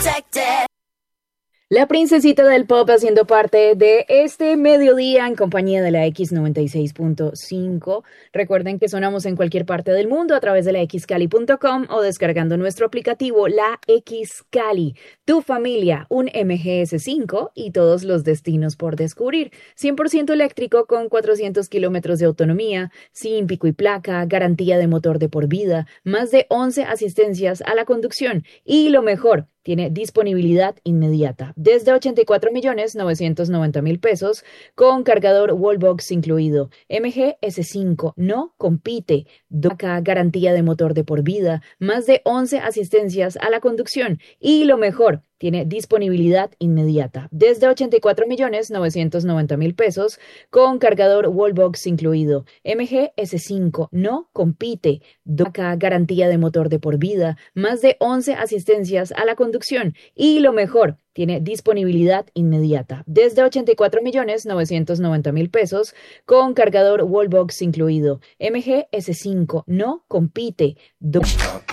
La princesita del pop haciendo parte de este mediodía en compañía de la X96.5. Recuerden que sonamos en cualquier parte del mundo a través de la xcali.com o descargando nuestro aplicativo La Xcali. Tu familia, un MGS5 y todos los destinos por descubrir. 100% eléctrico con 400 kilómetros de autonomía, sin pico y placa, garantía de motor de por vida, más de 11 asistencias a la conducción y lo mejor, tiene disponibilidad inmediata, desde 84.990.000 pesos, con cargador Wallbox incluido. MG S5 no compite. DOCA, garantía de motor de por vida, más de 11 asistencias a la conducción y lo mejor, tiene disponibilidad inmediata, desde 84.990.000 pesos, con cargador Wallbox incluido. MG S5 no compite. DOCA, garantía de motor de por vida, más de 11 asistencias a la conducción y lo mejor, tiene disponibilidad inmediata, desde 84.990.000 pesos, con cargador Wallbox incluido. MG S5 no compite.